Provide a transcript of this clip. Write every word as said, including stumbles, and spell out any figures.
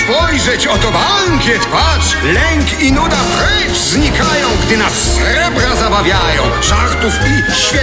spojrzeć, oto bankiet, patrz! Lęk i nuda precz znikają, gdy nas srebra zabawiają. Żartów i świetnych